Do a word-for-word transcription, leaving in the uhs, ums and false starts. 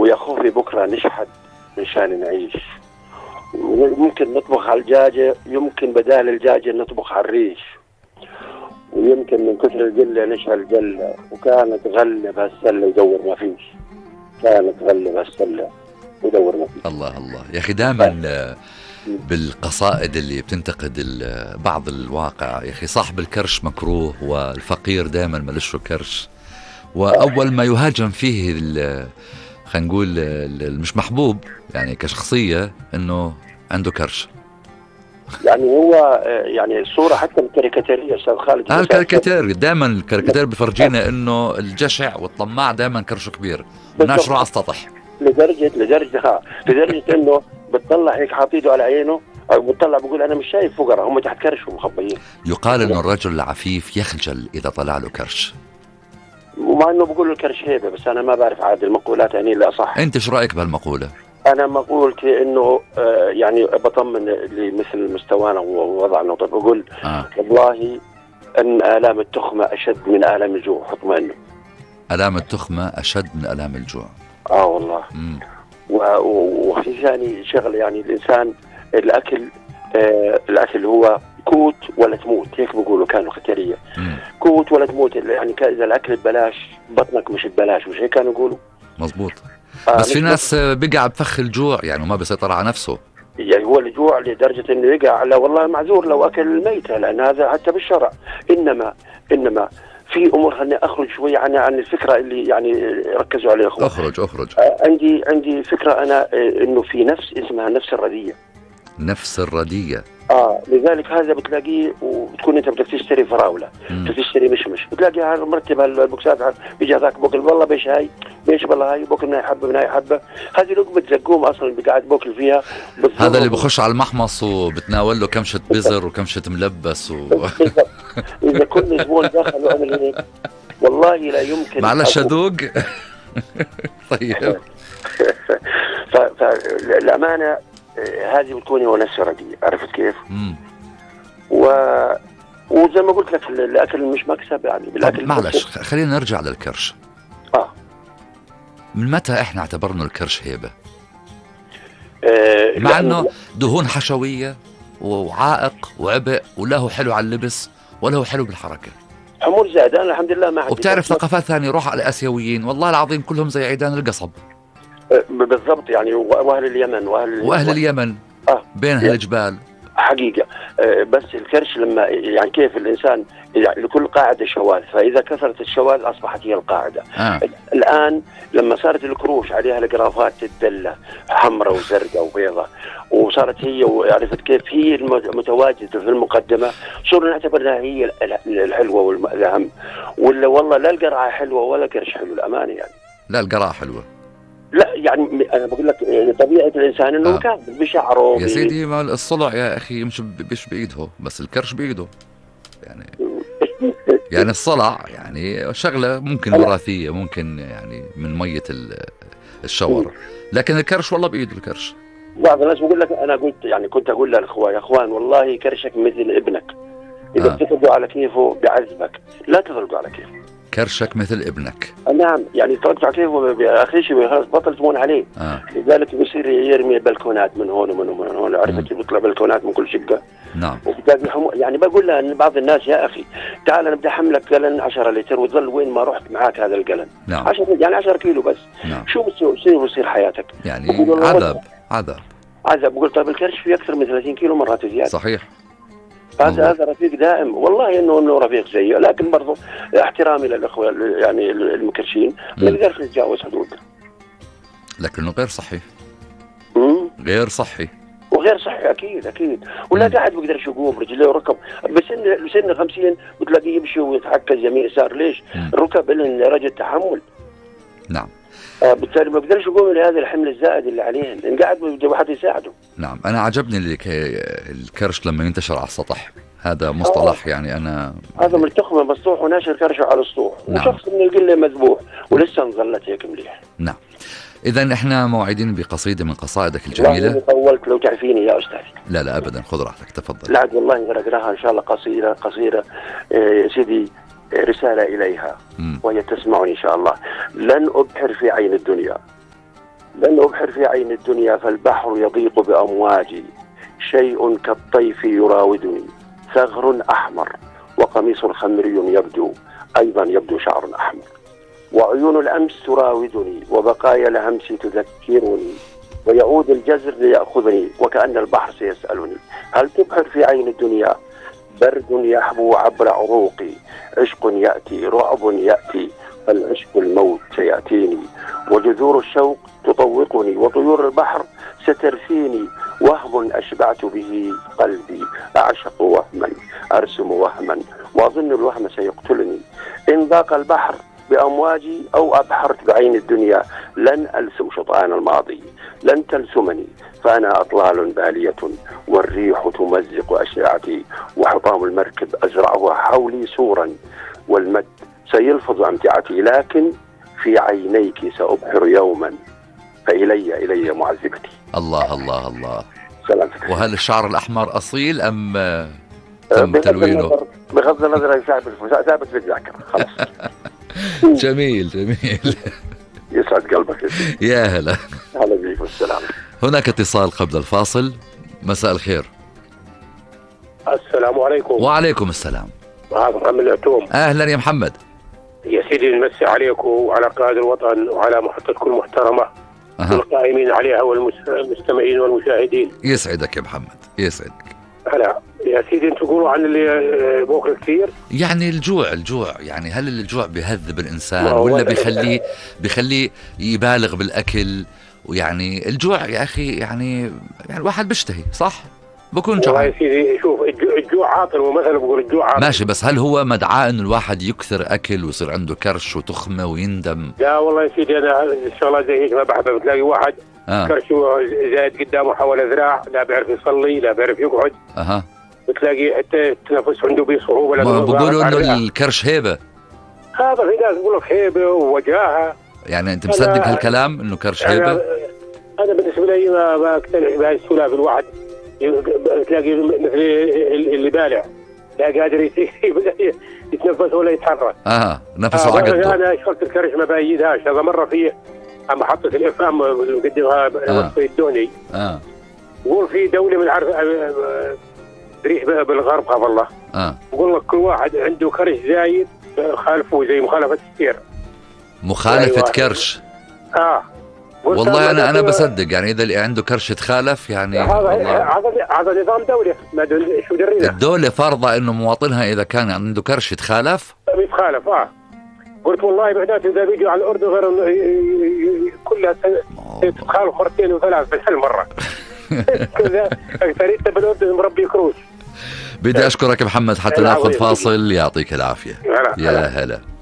ويا خوفي بكرة نشحد مشان نعيش. ممكن نطبخ على الدجاجة، يمكن بدال الدجاجة نطبخ على الريش، ويمكن من كثر الجلة نشعل الجلة. وكانت غلة بهالسلة يدور ما فيش، كانت غلة بهالسلة يدور ما فيش. الله الله يا أخي، دائما بالقصائد اللي بتنتقد بعض الواقع يا أخي، صاحب الكرش مكروه والفقير دائما ملشه كرش. وأول ما يهاجم فيه خلينا نقول المش محبوب يعني كشخصية إنه عنده كرش. يعني هو يعني الصورة حتى الكاريكاتيرية أستاذ خالد، آه الكاريكاتير دائما الكاريكاتير بفرجينا إنه الجشع والطماع دائما كرشه كبير، مناش رأس سطح. لدرجة لدرجة ها لدرجة إنه بتطلع هيك حاطيده على عينه، أو بتطلع بقول أنا مش شايف فقراء، هم تحت كرش ومخبيين. يقال إنه الرجل العفيف يخجل إذا طلع له كرش، ومع إنه بقول الكرش هيبة، بس أنا ما بعرف عاد المقولات يعني لا صح. أنت شو رأيك بهالمقولة؟ أنا مقولتي إنه آه يعني بطمن لمثل مستوانا ووضعنا، طيب بقول آه. والله أن آلام التخمة أشد من آلام الجوع، اطمئنوا. آلام التخمة أشد من آلام الجوع. آه والله. وفي ثاني شغله، يعني الإنسان الأكل آه الأكل هو كوت ولا تموت، هيك بيقولوا كانوا خترية، كوت ولا تموت. يعني إذا الأكل ببلاش بطنك مش ببلاش، مش هيك كانوا يقولوا؟ مظبوط. آه بس في ناس بقع بفخ الجوع يعني وما بيسيطر على نفسه. يعني هو الجوع لدرجة إنه يقع، لا والله معذور لو أكل الميتة، لأن هذا حتى بالشرع. إنما إنما في أمور، خلني أخرج شوي عن عن الفكرة اللي يعني ركزوا عليها أخوة. أخرج أخرج. آه عندي عندي فكرة أنا، آه إنه في نفس اسمها نفس الردية. نفس الردية. اه لذلك هذا بتلاقيه، وبتكون انت بدك تشتري فراوله، بدك تشتري مشمش، بتلاقي هذا مرتب البوكسات، بيجي هذاك بوكل والله بيش هاي بيش والله هاي بوكل من هاي حبه من هاي حبه. هذه لقمه زقوم اصلا بقعد بوكل فيها. هذا اللي بخش على المحمص وبتناول له كمشه بزر وكمشه ملبس و... اذا كل زبون دخل وعمل هيك والله لا يمكن. معلش ادوق. طيب. فالامانه هذه بتكون هو نفس رديء، عرفت كيف؟ امم و وزي ما قلت لك الاكل مش مكسب يعني بالاكل. معلش خلينا نرجع للكرش. اه من متى احنا اعتبرنا الكرش هيبه؟ آه مع انه دهون حشويه وعائق وعبء، ولا هو حلو على اللبس ولا هو حلو بالحركه. حمور زاد. انا الحمد لله ما عندي. وبتعرف ثقافات ثانيه، روح على الاسيويين والله العظيم كلهم زي عيدان القصب. بالضبط يعني، واهل اليمن واهل واهل اليمن آه. بين هالجبال حقيقه. آه بس الكرش لما يعني كيف الانسان يعني لكل قاعده شواذ، فاذا كثرت الشواذ اصبحت هي القاعده. آه. الان لما صارت الكروش عليها الجرافات تدلة حمراء وزرقاء وبيضاء، وصارت هي وعرفت كيف هي المتواجده في المقدمه، صرنا نعتبرها هي الحلوه والاهم. ولا والله لا القرعه حلوه ولا الكرش حلو الامانه يعني. لا القرعه حلوه. لا يعني انا بقول لك يعني طبيعه الانسان انه آه. كامل بشعره يا سيدي. ما الصلع يا اخي مش مش بايده، بس الكرش بايده يعني. يعني الصلع يعني شغله ممكن وراثيه، ممكن يعني من ميه الشاور، لكن الكرش والله بايده الكرش. بعض الناس بقول لك، انا قلت يعني كنت اقول للاخوان يا اخوان والله كرشك مثل ابنك، اذا آه. بتطلقوا على كيفه بعذبك، لا تطلقوا على كيفه. كرشك مثل ابنك. نعم يعني طلقت على كيفه اخر شيء خلاص بطل تمون عليه. آه. لذلك بيصير يرمي بلكونات من هون ومن هون ومن هون، عرفت بيطلع بلكونات من كل شقه. نعم. وبتلاقي حمو... يعني بقول لها ان بعض الناس يا اخي تعال انا بدي احملك قلن عشرة لتر وتظل وين ما رحت معاك هذا القلن. نعم. عشرة يعني عشرة كيلو بس. نعم. شو بتصير بتصير حياتك؟ يعني عذاب عذاب عذاب. بقول طيب الكرش في اكثر من ثلاثين كيلو مرات زياده. صحيح. هذا هذا رفيق دائم والله انه انه رفيق زيه، لكن برضه احترامي للاخوه يعني المكرشين ما نقدرش نتجاوز حدودنا. لكنه غير صحي. امم غير صحي وغير صحي اكيد اكيد. ولا قاعد بيقدرش يقوم رجليه وركب، بسن بسن خمسين بتلاقيه يمشي ويتحكز يمين يسار. ليش؟ مم. الركب لهم درجه تحمل. نعم. آه بالتالي ما بيقدرش يقوم لهذا الحمل الزائد اللي عليه، لان قاعد بده واحد يساعده. نعم. انا عجبني اللي الكرش لما ينتشر على السطح، هذا مصطلح. آه. يعني انا هذا من التخمه مسطوح وناشر كرشه على السطوح. نعم. وشخص من القله مذبوح ولسه نظلت هيك مليح. نعم. إذن إحنا موعدين بقصيدة من قصائدك الجميلة. والله طولت لو تعرفيني يا أستاذ. لا لا أبدا، خذ راحتك تفضل. لا والله أقراها إن شاء الله قصيرة قصيرة يا سيدي، رسالة إليها م. وهي تسمعني إن شاء الله. لن أبحر في عين الدنيا لن أبحر في عين الدنيا فالبحر يضيق بأمواجي، شيء كالطيف يراودني، ثغر أحمر وقميص خمري يبدو، أيضا يبدو شعر أحمر، وعيون الأمس تراودني وبقايا الهمس تذكرني، ويعود الجزر ليأخذني وكأن البحر سيسألني. هل تبحر في عين الدنيا؟ برد يحبو عبر عروقي، عشق يأتي رعب يأتي، فالعشق الموت سيأتيني، وجذور الشوق تطوقني، وطيور البحر سترثيني، وهم أشبعت به قلبي، أعشق وهما أرسم وهما وأظن الوهم سيقتلني. إن ضاق البحر بأمواجي أو أبحرت بعين الدنيا لن ألسم شطآن الماضي، لن تلسمني، فأنا أطلال بالية والريح تمزق أشعتي، وحطام المركب أزرعها حولي سورا، والمد سيلفظ أمتعتي، لكن في عينيك سأبحر يوما، فإلي إلي معذبتي. الله الله الله. سلامتك. وهل الشعر الأحمر أصيل أم تم تلوينه؟ بغض النظر ثابت في الذاكرة خلاص. جميل جميل. يسعد قلبك. يا هلا. هلا بيك والسلام. هناك اتصال قبل الفاصل. مساء الخير. السلام عليكم. وعليكم السلام. هذا محمد العتوم. أهلا يا محمد. يا سيدي نمسي عليكم وعلى قائد الوطن وعلى محطتكم المحترمة أه. والقائمين عليها والمستمعين والمشاهدين. يسعدك يا محمد يسعدك. هلا يا سيدي انتم تقولوا عن اللي بوكل كثير. يعني الجوع الجوع يعني هل الجوع بيهذب الإنسان ولا بيخليه بيخليه يبالغ بالأكل؟ ويعني الجوع يا أخي يعني يعني الواحد بيشتهي صح؟ بكون جوعان. يا سيدي شوف الجوع عاطل، ومثلا بقول الجوع عاطل ماشي، بس هل هو مدعاة إنه الواحد يكثر أكل ويصير عنده كرش وتخمة ويندم؟ لا والله يا سيدي أنا الشغلة زي هيك ما بحبها. بتلاقي واحد آه. كرشه زايد قدامه حول ذراع، لا بيعرف يصلي لا بيعرف يقعد. أها. بتلاقي حتى التنفس عنده بصعوبة. ما بقولوا إنه الكرش هيبة. هذا في ناس بيقول لك هيبة ووجاهة. يعني أنت مصدق هالكلام إنه كرش هيبة؟ أنا, أنا بالنسبة لي ما ما أقتنع بهاي السلافة. الواحد تلاقي مثل اللي بالع لا قادر يتنفس ولا يتحرك. اه نفسه عقده. انا شفت الكرش ما بايدهاش. هذا مره في عم محطه الاف ام مقدمها وصفي الدوني. اه يقول في دوله من عارف ريح بالغرب هذا الله. اه يقول لك كل واحد عنده كرش زايد خالفوه زي مخالفه السير. مخالفه كرش. اه والله انا انا بصدق يعني اذا اللي عنده كرش تخالف يعني هذا هذا نظام دوله ما شو درينا. الدوله فرضه انه مواطنها اذا كان عنده كرش يتخالف يتخالف. اه قلت والله معناته اذا بيجوا على الاردن غير كلها تتخالف مرتين وثلاث بس هالمره. كذا اكثريتها بالاردن مربي كروش. بدي اشكرك محمد حتى ناخذ فاصل. يعطيك العافيه. يا هلا.